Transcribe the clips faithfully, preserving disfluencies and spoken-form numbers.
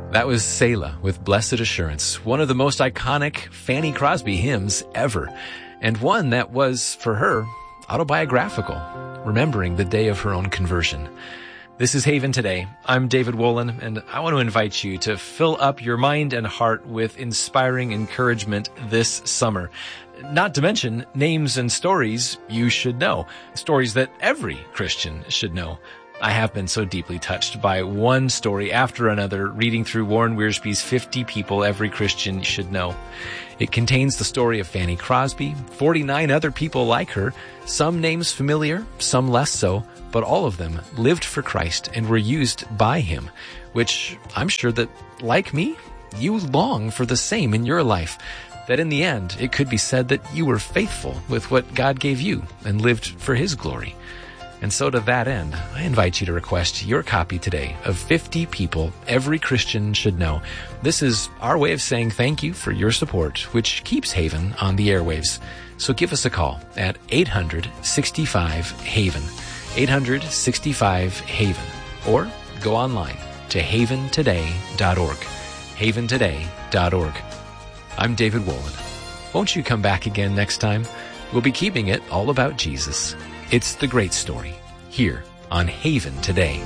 That was Selah with Blessed Assurance, one of the most iconic Fanny Crosby hymns ever, and one that was, for her, autobiographical, remembering the day of her own conversion. This is Haven Today. I'm David Wolin, and I want to invite you to fill up your mind and heart with inspiring encouragement this summer. Not to mention names and stories you should know, stories that every Christian should know. I have been so deeply touched by one story after another reading through Warren Wiersbe's fifty People Every Christian Should Know. It contains the story of Fanny Crosby, forty-nine other people like her, some names familiar, some less so, but all of them lived for Christ and were used by him, which I'm sure that, like me, you long for the same in your life. That in the end, it could be said that you were faithful with what God gave you and lived for his glory. And so to that end, I invite you to request your copy today of fifty People Every Christian Should Know. This is our way of saying thank you for your support, which keeps Haven on the airwaves. So give us a call at eight hundred, sixty-five, HAVEN, eight hundred, sixty-five, HAVEN, or go online to haven today dot org, haven today dot org. I'm David Wolin. Won't you come back again next time? We'll be keeping it all about Jesus. It's the great story, here on Haven Today.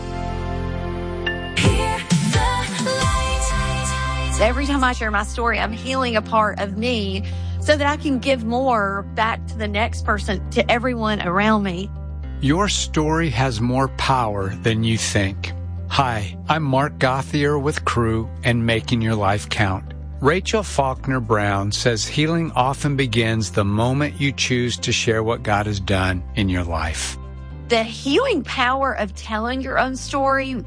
Every time I share my story, I'm healing a part of me so that I can give more back to the next person, to everyone around me. Your story has more power than you think. Hi, I'm Mark Gauthier with Crew and Making Your Life Count. Rachel Faulkner Brown says healing often begins the moment you choose to share what God has done in your life. The healing power of telling your own story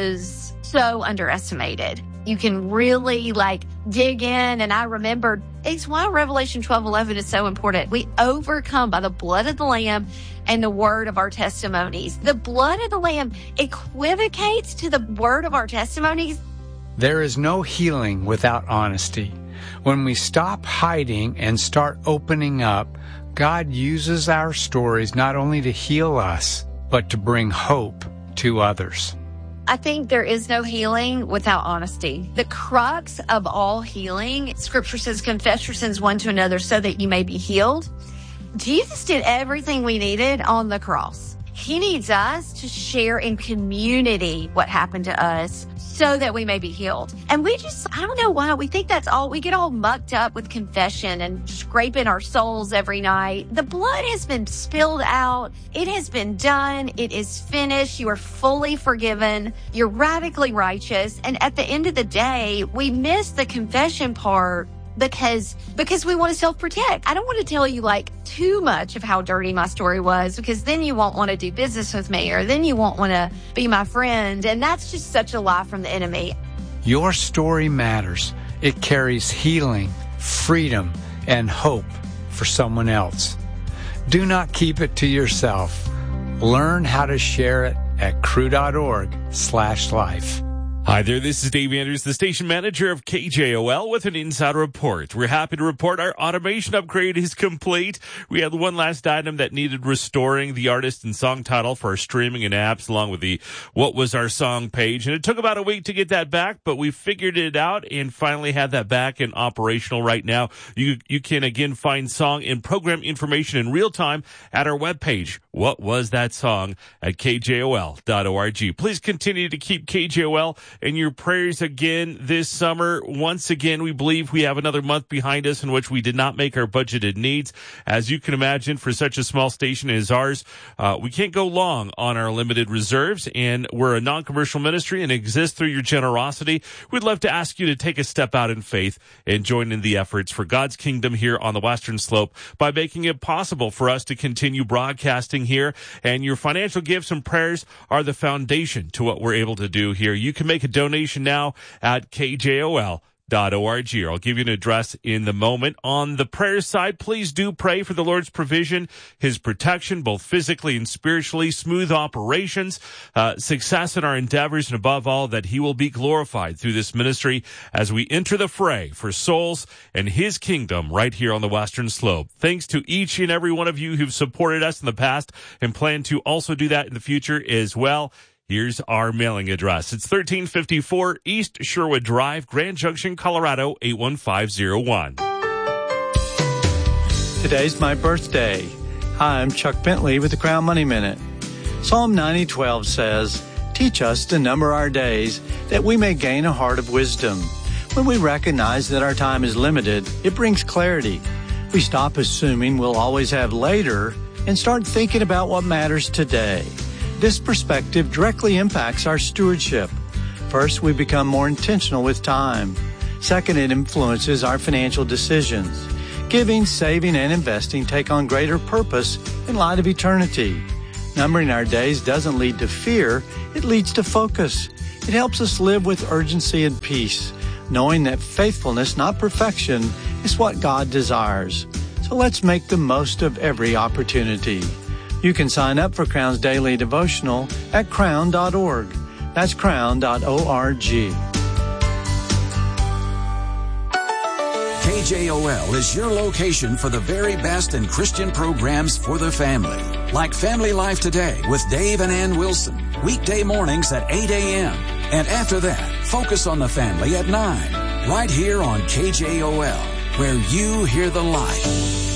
is so underestimated. You can really like dig in. And I remembered it's why Revelation twelve eleven is so important. We overcome by the blood of the Lamb and the word of our testimonies. The blood of the Lamb equivocates to the word of our testimonies. There is no healing without honesty. When we stop hiding and start opening up, God uses our stories not only to heal us, but to bring hope to others. I think there is no healing without honesty. The crux of all healing, Scripture says, confess your sins one to another so that you may be healed. Jesus did everything we needed on the cross. He needs us to share in community what happened to us so that we may be healed. And we just, I don't know why, we think that's all. We get all mucked up with confession and scraping our souls every night. The blood has been spilled out. It has been done. It is finished. You are fully forgiven. You're radically righteous. And at the end of the day, we miss the confession part because because we want to self-protect. I don't want to tell you like too much of how dirty my story was, because then you won't want to do business with me, or then you won't want to be my friend. And that's just such a lie from the enemy. Your story matters. It carries healing, freedom, and hope for someone else. Do not keep it to yourself. Learn how to share it at crew.org slash life. Hi there, this is Dave Andrews, the station manager of K J O L with an inside report. We're happy to report our automation upgrade is complete. We had one last item that needed restoring, the artist and song title for our streaming and apps, along with the What Was Our Song page. And it took about a week to get that back, but we figured it out and finally had that back and operational right now. You you can again find song and program information in real time at our webpage, What Was That Song, at K J O L dot org. Please continue to keep K J O L in your prayers again this summer. Once again, we believe we have another month behind us in which we did not make our budgeted needs. As you can imagine, for such a small station as ours, uh, we can't go long on our limited reserves, and we're a non-commercial ministry and exist through your generosity. We'd love to ask you to take a step out in faith and join in the efforts for God's kingdom here on the Western Slope by making it possible for us to continue broadcasting here. And your financial gifts and prayers are the foundation to what we're able to do here. You can make a donation now at K J O L dot org. I'll give you an address in the moment. On the prayer side, please do pray for the Lord's provision, his protection, both physically and spiritually, smooth operations, uh, success in our endeavors, and above all, that he will be glorified through this ministry as we enter the fray for souls and his kingdom right here on the Western Slope. Thanks to each and every one of you who've supported us in the past and plan to also do that in the future as well. Here's our mailing address. It's thirteen fifty-four East Sherwood Drive, Grand Junction, Colorado, eight one five zero one. Today's my birthday. Hi, I'm Chuck Bentley with the Crown Money Minute. Psalm ninety twelve says, "Teach us to number our days, that we may gain a heart of wisdom." When we recognize that our time is limited, it brings clarity. We stop assuming we'll always have later and start thinking about what matters today. This perspective directly impacts our stewardship. First, we become more intentional with time. Second, it influences our financial decisions. Giving, saving, and investing take on greater purpose in light of eternity. Numbering our days doesn't lead to fear, it leads to focus. It helps us live with urgency and peace, knowing that faithfulness, not perfection, is what God desires. So let's make the most of every opportunity. You can sign up for Crown's Daily Devotional at crown dot org. That's crown dot org. K J O L is your location for the very best in Christian programs for the family. Like Family Life Today with Dave and Ann Wilson, weekday mornings at eight a.m. And after that, Focus on the Family at nine, right here on K J O L, where you hear the light.